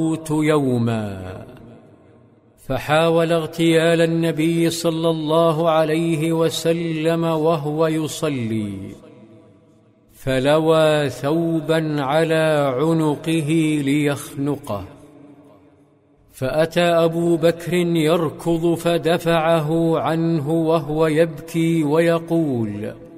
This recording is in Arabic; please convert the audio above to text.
يوما، فحاول اغتيال النبي صلى الله عليه وسلم وهو يصلي، فلوى ثوبا على عنقه ليخنقه، فأتى أبو بكر يركض فدفعه عنه وهو يبكي ويقول: